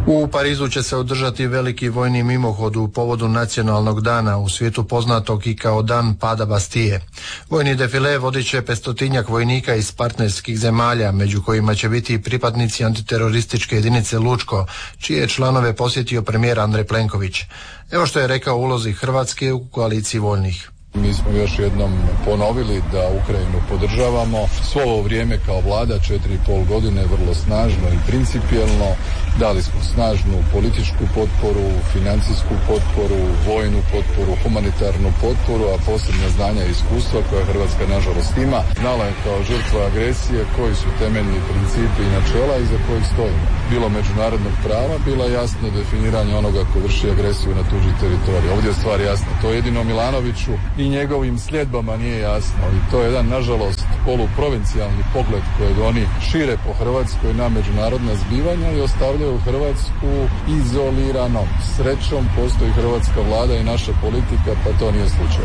U Parizu će se održati veliki vojni mimohod u povodu nacionalnog dana, u svijetu poznatog i kao dan pada Bastije. Vojni defile vodit će 500-tinjak vojnika iz partnerskih zemalja, među kojima će biti i pripadnici antiterorističke jedinice Lučko, čije članove posjetio premijer Andrej Plenković. Evo što je rekao o ulozi Hrvatske u koaliciji voljnih. Mi smo još jednom ponovili da Ukrajinu podržavamo. Svo ovo vrijeme kao vlada, 4,5 godine, vrlo snažno i principijelno. Dali smo snažnu političku potporu, financijsku potporu, vojnu potporu, humanitarnu potporu, a posebno znanja i iskustva koja Hrvatska nažalost ima. Znala je kao žrtva agresije koji su temeljni principi i načela iza kojih stojimo. Bilo međunarodnog prava, bilo jasno definiranje onoga ko vrši agresiju na tuđi teritorij. Ovdje je stvar jasna. To jedino Milanoviću i njegovim sljedbama nije jasno. I to je jedan, nažalost, poluprovincijalni pogled kojeg oni šire po Hrvatskoj na međunarodna zbivanja i ostavljaju Hrvatsku izoliranom. Srećom postoji hrvatska vlada i naša politika, pa to nije slučaj.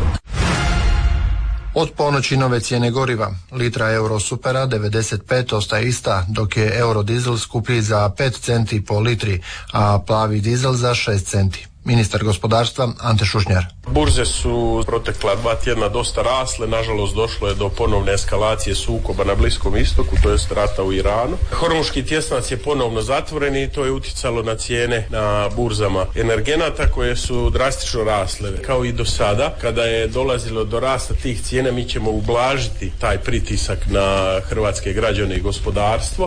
Od ponoći nove cijene goriva. Litra Eurosupera 95 ostaje ista, dok je Eurodizel skuplji za 5 centi po litri, a plavi dizel za 6 centi. Ministar gospodarstva Ante Šušnjar. Burze su protekla 2 tjedna dosta rasle, nažalost došlo je do ponovne eskalacije sukoba na Bliskom istoku, to jest rata u Iranu. Hormuški tjesnac je ponovno zatvoren i to je utjecalo na cijene na burzama energenata koje su drastično rasle. Kao i do sada, kada je dolazilo do rasta tih cijena, mi ćemo ublažiti taj pritisak na hrvatske građane i gospodarstvo.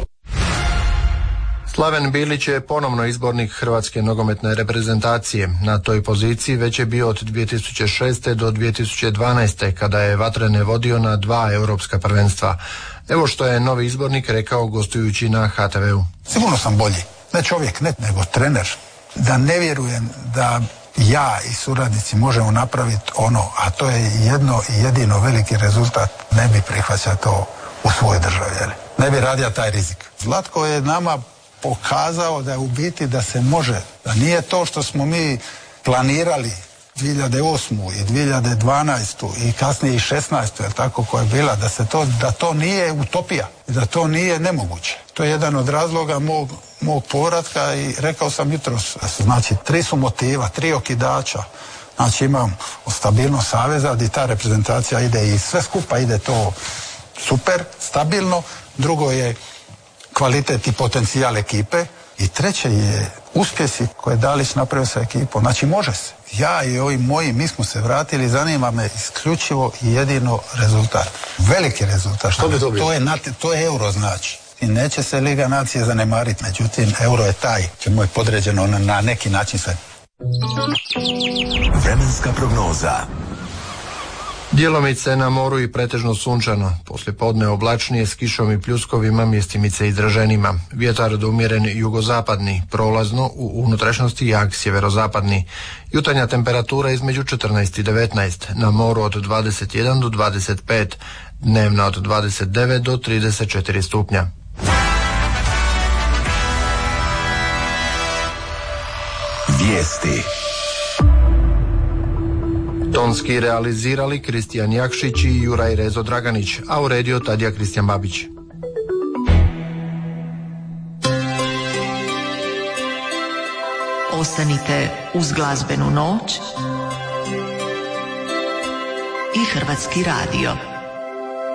Slaven Bilić je ponovno izbornik Hrvatske nogometne reprezentacije. Na toj poziciji već je bio od 2006. do 2012. kada je Vatrene vodio na 2 europska prvenstva. Evo što je novi izbornik rekao gostujući na HTV-u. Sigurno sam bolji. Ne čovjek, nego trener. Da ne vjerujem da ja i suradnici možemo napraviti ono, a to je jedno i jedino veliki rezultat, ne bi prihvaćao to u svojoj državi. Ne bi radio taj rizik. Zlatko je nama pokazao da je u biti da se može, da nije to što smo mi planirali 2008. i 2012. i kasnije i 16. je tako koja je bila, da to nije utopija, da to nije nemoguće. To je jedan od razloga mog povratka i rekao sam jutros, znači 3 su motiva, 3 okidača. Znači imam stabilnost saveza gdje ta reprezentacija ide i sve skupa ide to super, stabilno. Drugo je kvalitet i potencijal ekipe i treće je uspjesi koje je Dalić napravio sa ekipom. Znači može se. Ja i ovi moji, mi smo se vratili, zanima me isključivo i jedino rezultat. Veliki rezultat. Što bi to bilo? To je euro znači. I neće se Liga nacije zanemariti, međutim euro je taj, čemu je podređeno na neki način sve. Vremenska prognoza. Djelomice na moru i pretežno sunčano, poslijepodne oblačnije s kišom i pljuskovima, mjestimice izraženima. Vjetar umjeren jugozapadni, prolazno u unutrašnjosti jak sjeverozapadni. Jutarnja temperatura između 14 i 19, na moru od 21 do 25, dnevna od 29 do 34 stupnja. Vijesti. Tonski realizirali Kristijan Jakšić i Juraj Rezo Draganić, a uredio Tadija Kristijan Babić. Ostanite uz glazbenu noć i Hrvatski radio.